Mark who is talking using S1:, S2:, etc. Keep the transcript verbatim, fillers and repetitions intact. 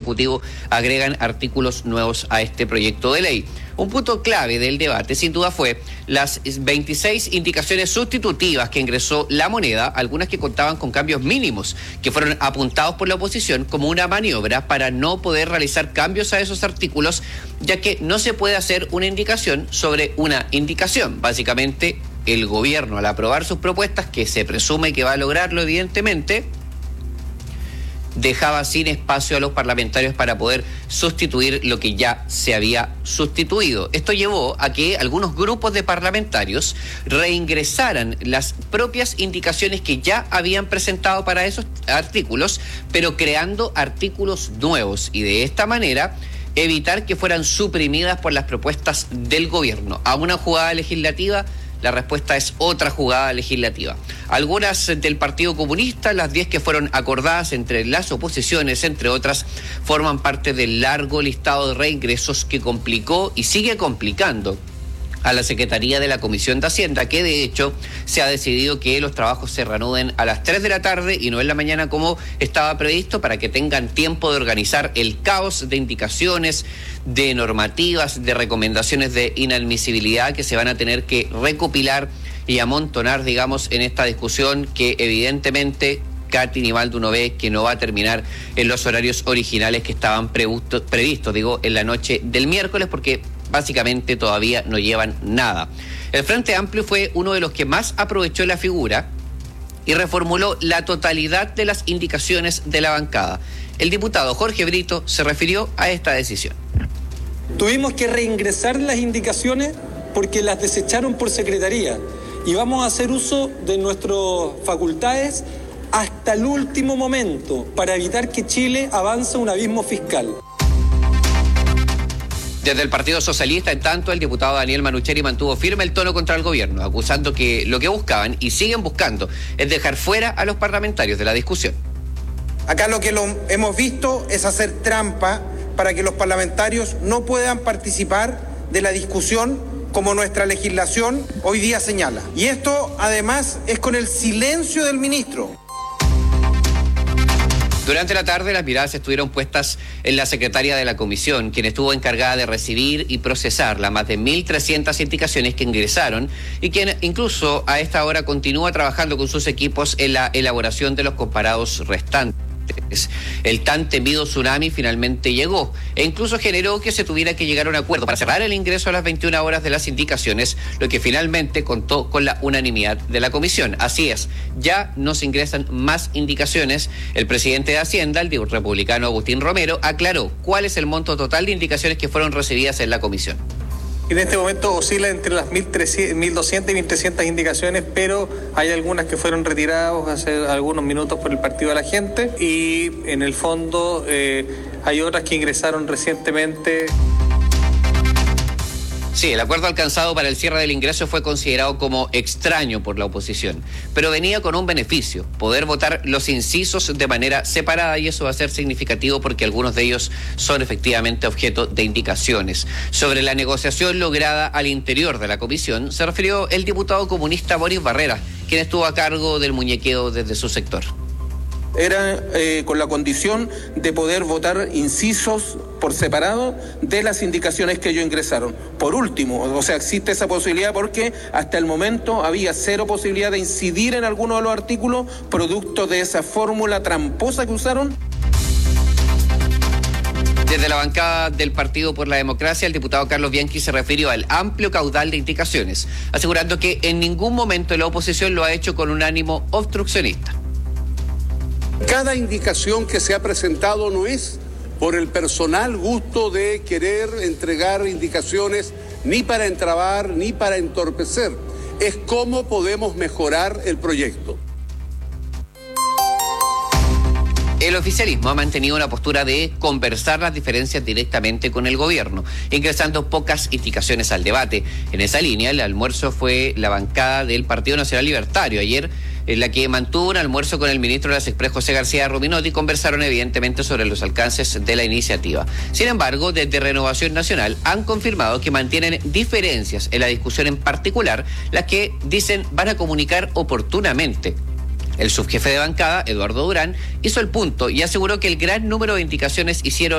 S1: Ejecutivo agregan artículos nuevos a este proyecto de ley. Un punto clave del debate, sin duda, fue las veintiséis indicaciones sustitutivas que ingresó La Moneda, algunas que contaban con cambios mínimos, que fueron apuntados por la oposición como una maniobra para no poder realizar cambios a esos artículos, ya que no se puede hacer una indicación sobre una indicación. Básicamente, el gobierno, al aprobar sus propuestas, que se presume que va a lograrlo, evidentemente, dejaba sin espacio a los parlamentarios para poder sustituir lo que ya se había sustituido. Esto llevó a que algunos grupos de parlamentarios reingresaran las propias indicaciones que ya habían presentado para esos artículos, pero creando artículos nuevos, y de esta manera evitar que fueran suprimidas por las propuestas del gobierno. A una jugada legislativa, la respuesta es otra jugada legislativa. Algunas del Partido Comunista, las diez que fueron acordadas entre las oposiciones, entre otras, forman parte del largo listado de reingresos que complicó y sigue complicando a la Secretaría de la Comisión de Hacienda, que de hecho se ha decidido que los trabajos se reanuden a las tres de la tarde y no en la mañana como estaba previsto, para que tengan tiempo de organizar el caos de indicaciones, de normativas, de recomendaciones de inadmisibilidad que se van a tener que recopilar y amontonar, digamos, en esta discusión que evidentemente Katy Nivaldo uno ve que no va a terminar en los horarios originales que estaban previsto, previstos, digo, en la noche del miércoles, porque básicamente todavía no llevan nada. El Frente Amplio fue uno de los que más aprovechó la figura y reformuló la totalidad de las indicaciones de la bancada. El diputado Jorge Brito se refirió a esta decisión.
S2: Tuvimos que reingresar las indicaciones porque las desecharon por secretaría, y vamos a hacer uso de nuestras facultades hasta el último momento para evitar que Chile avance a un abismo fiscal.
S1: Desde el Partido Socialista, en tanto, el diputado Daniel Manucheri mantuvo firme el tono contra el gobierno, acusando que lo que buscaban y siguen buscando es dejar fuera a los parlamentarios de la discusión.
S3: Acá lo que lo hemos visto es hacer trampa para que los parlamentarios no puedan participar de la discusión como nuestra legislación hoy día señala. Y esto, además, es con el silencio del ministro.
S1: Durante la tarde, las miradas estuvieron puestas en la secretaria de la comisión, quien estuvo encargada de recibir y procesar las más de mil trescientas indicaciones que ingresaron, y quien incluso a esta hora continúa trabajando con sus equipos en la elaboración de los comparados restantes. El tan temido tsunami finalmente llegó e incluso generó que se tuviera que llegar a un acuerdo para cerrar el ingreso a las veintiuna horas de las indicaciones, lo que finalmente contó con la unanimidad de la comisión. Así es, ya no se ingresan más indicaciones. El presidente de Hacienda, el republicano Agustín Romero, aclaró cuál es el monto total de indicaciones que fueron recibidas en la comisión.
S4: En este momento oscila entre las mil doscientas y mil trescientas indicaciones, pero hay algunas que fueron retiradas hace algunos minutos por el Partido de la Gente, y en el fondo eh, hay otras que ingresaron recientemente.
S1: Sí, el acuerdo alcanzado para el cierre del ingreso fue considerado como extraño por la oposición, pero venía con un beneficio: poder votar los incisos de manera separada, y eso va a ser significativo porque algunos de ellos son efectivamente objeto de indicaciones. Sobre la negociación lograda al interior de la comisión se refirió el diputado comunista Boris Barrera, quien estuvo a cargo del muñequeo desde su sector.
S3: Era eh, con la condición de poder votar incisos por separado de las indicaciones que ellos ingresaron. Por último, o sea, existe esa posibilidad porque hasta el momento había cero posibilidad de incidir en alguno de los artículos producto de esa fórmula tramposa que usaron.
S1: Desde la bancada del Partido por la Democracia, el diputado Carlos Bianchi se refirió al amplio caudal de indicaciones, asegurando que en ningún momento la oposición lo ha hecho con un ánimo obstruccionista.
S5: Cada indicación que se ha presentado no es por el personal gusto de querer entregar indicaciones ni para entrabar ni para entorpecer. Es cómo podemos mejorar el proyecto.
S1: El oficialismo ha mantenido una postura de conversar las diferencias directamente con el gobierno, ingresando pocas indicaciones al debate. En esa línea, el almuerzo fue la bancada del Partido Nacional Libertario. Ayer, en la que mantuvo un almuerzo con el ministro de las Express, José García Rubinotti, conversaron evidentemente sobre los alcances de la iniciativa. Sin embargo, desde Renovación Nacional han confirmado que mantienen diferencias en la discusión, en particular las que dicen van a comunicar oportunamente. El subjefe de bancada, Eduardo Durán, hizo el punto y aseguró que el gran número de indicaciones hicieron